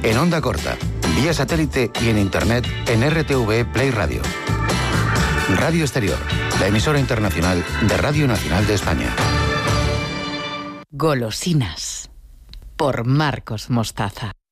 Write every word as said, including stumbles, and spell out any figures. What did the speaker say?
en onda corta, vía satélite y en internet en R T V Play Radio. Radio Exterior, la emisora internacional de Radio Nacional de España. Golosinas, por Marcos Mostaza.